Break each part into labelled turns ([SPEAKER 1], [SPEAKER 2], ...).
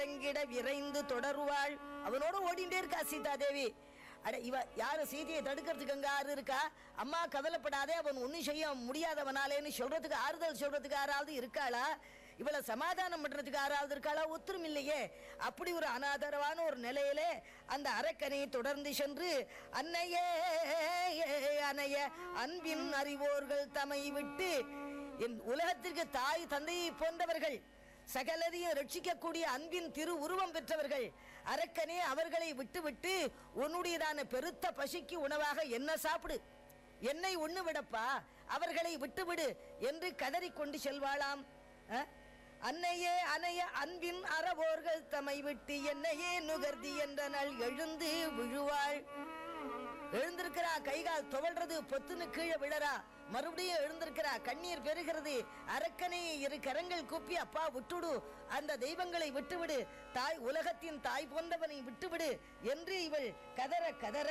[SPEAKER 1] நெருங்கிட விரைந்து தொடருவாள். அவனோட ஓடிண்டே இருக்கா சீதாதேவி. அட இவ யாரு சீதையை தடுக்கிறதுக்கு அங்க யாரு இருக்கா? அம்மா கவலைப்படாதே, அவன் ஒன்னும் செய்ய முடியாதவனாலேன்னு சொல்றதுக்கு ஆறுதல் சொல்றதுக்கு யாராவது இருக்காளா? இவளை சமாதானம் பண்றதுக்கு யாராவது இருக்காளா? ஒத்துரும் இல்லையே. அப்படி ஒரு அனாதரவான ஒரு நிலையிலே அந்த அரக்கனை தொடர்ந்து சென்று அன்னையே அன்னைய அன்பின் அறிவோர்கள் தமை விட்டு, என் உலகத்திற்கு தாய் தந்தையை போன்றவர்கள், சகலரையும் ரட்சிக்கக்கூடிய அன்பின் திரு உருவம் பெற்றவர்கள் அரக்கனே, அவர்களை விட்டு விட்டு உன்னுடையதான பெருத்த பசிக்கு உணவாக என்ன சாப்பிடு, என்னை உண்ணு விடப்பா, அவர்களை விட்டுவிடு என்று கதறிக்கொண்டு செல்வாளாம். அன்னையே அன்னைய அன்பின் அறவோர்கள் தமை விட்டு என்னையே நுகர்தி என்றனால் எழுந்து விழுவாள். எழுந்திருக்கிறா, கைகால் துவல்றது, பொத்துன்னு கீழே விழறா, மறுபடியும் எழுந்திருக்கிறா, கண்ணீர் பெறுகிறது. அரக்கனை இரு கரங்கள் கூப்பி அப்பா விட்டுடு, அந்த தெய்வங்களை விட்டுவிடு, தாய் உலகத்தின் தாய் போன்றவனை விட்டுவிடு என்று இவள் கதற கதற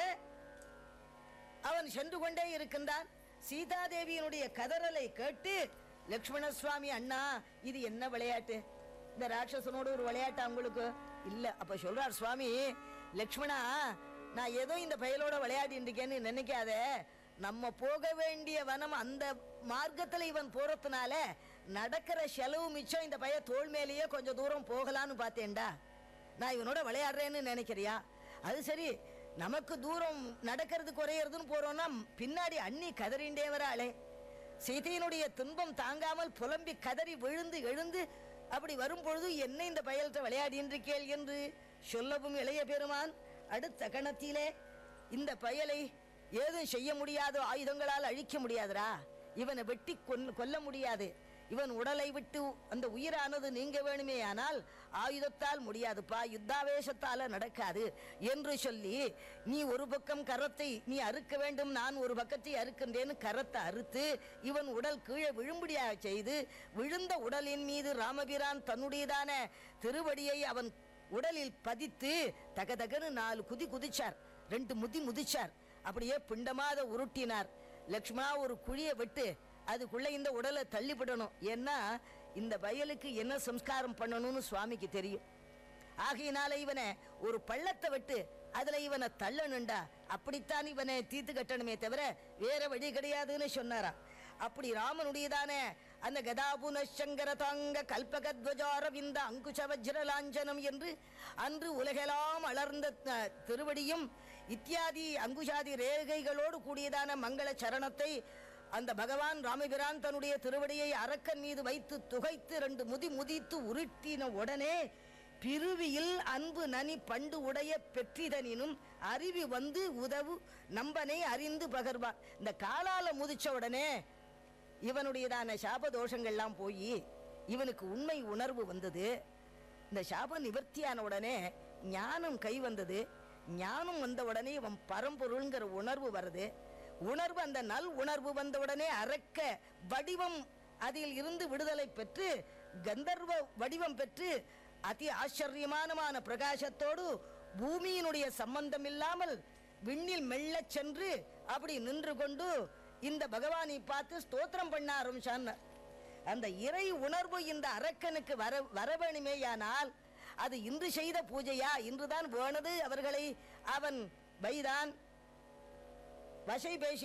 [SPEAKER 1] அவன் சென்று கொண்டே இருக்கின்றான். சீதாதேவியினுடைய கதறலை கேட்டு லக்ஷ்மண சுவாமி, அண்ணா இது என்ன விளையாட்டு? இந்த ராட்சசனோடு ஒரு விளையாட்டா உங்களுக்கு இல்ல? அப்ப சொல்றார் சுவாமி, லக்ஷ்மணா நான் ஏதோ இந்த பயலோட விளையாடிட்டு இருக்கேன்னு நினைக்காத. நம்ம போக வேண்டிய வனம் அந்த மார்க்கத்துல இவன் போறதுனால நடக்கிற செலவு மிச்சம். இந்த பைய தோல் மேலேயே கொஞ்சம் தூரம் போகலான்னு பார்த்தேன்டா. நான் இவனோட விளையாடுறேன்னு நினைக்கிறியா? அது சரி, நமக்கு தூரம் நடக்கிறது குறையறதுன்னு போறோம்னா பின்னாடி அண்ணி கதறிண்டே வராளே. சீதையினுடைய துன்பம் தாங்காமல் புலம்பி கதறி விழுந்து எழுந்து அப்படி வரும் பொழுது என்ன இந்த பயல்கிட்ட விளையாடின்றிருக்கேள் என்று சொல்லவும் இளைய பெருமான் அடுத்த கணத்திலே இந்த பயலை ஏதும் செய்ய முடியாதோ, ஆயுதங்களால் அழிக்க முடியாதுரா, இவனை வெட்டி கொல்ல முடியாது, இவன் உடலை விட்டு அந்த உயிரானது நீங்க வேணுமே, ஆனால் ஆயுதத்தால் முடியாதுப்பா, யுத்தாவேசத்தால நடக்காது என்று சொல்லி, நீ ஒரு பக்கம் கரத்தை நீ அறுக்க வேண்டும், நான் ஒரு பக்கத்தை அறுக்கின்றேன்னு கரத்தை அறுத்து இவன் உடல் கீழே விழும்படியாக செய்து, விழுந்த உடலின் மீது ராமபிரான் தன்னுடையதான திருவடியை அவன் உடலில் பதித்து தகதகன்னு 4 குதி குதிச்சார், 2 முதி முதிச்சார், அப்படியே பிண்டமாத உருட்டினார். லக்ஷ்மணா ஒரு குழியை விட்டு அதுக்குள்ள இந்த உடலை தள்ளிவிடணும், ஏன்னா இந்த வயலுக்கு என்ன சம்ஸ்காரம் பண்ணணும்னு சுவாமிக்கு தெரியும். ஆகையினால இவனை ஒரு பள்ளத்தை விட்டு அதுல இவனை தள்ளணுண்டா, அப்படித்தான் இவனை தீர்த்து கட்டணுமே தவிர வேற வழி கிடையாதுன்னு சொன்னாராம். அப்படி ராமனுடையதான அந்த கதாபுனசங்கர தாங்க கல்பகத்வஜாரவிந்த அங்குஷ வஜ்ரலாஞ்சனம் என்று அன்று உலகெல்லாம் அலர்ந்த திருவடியும் இத்தியாதி அங்குஷாதி ரேகைகளோடு கூடியதான மங்கள சரணத்தை அந்த பகவான் ராமபிரான் தன்னுடைய திருவடியை அரக்கன் மீது வைத்து துகைத்து 2 முதி முதித்து உருட்டின உடனே பிரிவியில் அன்பு நனி பண்டு உடைய பெற்றிதனினும் அறிவி வந்து உதவு நம்பனை அறிந்து பகர்வான். இந்த காலால முதிச்ச உடனே இவனுடையதான சாபதோஷங்கள்லாம் போய் இவனுக்கு உண்மை உணர்வு வந்தது. இந்த சாப நிவர்த்தியான உடனே ஞானம் கை வந்தது. ஞானம் வந்த உடனே இவன் பரம்பொருள்ங்கிற உணர்வு வருது. உணர்வு, அந்த நல் உணர்வு வந்த உடனே அரக்க வடிவம் அதில் இருந்து விடுதலை பெற்று கந்தர்வ வடிவம் பெற்று அதி ஆச்சரியமான பிரகாசத்தோடு பூமியினுடைய சம்பந்தம் இல்லாமல் விண்ணில் மெல்ல சென்று அப்படி நின்று கொண்டு இந்த பகவானை பார்த்து ஸ்தோத்திரம் பண்ண ஆரம்பிச்சான். அந்த இறை உணர்வு இந்த அரக்கனுக்கு வரவேணுமேயானால் அது இன்று செய்த பூஜையா? இன்றுதான் வேணது அவர்களை அவன் வைதான் வசை பேசி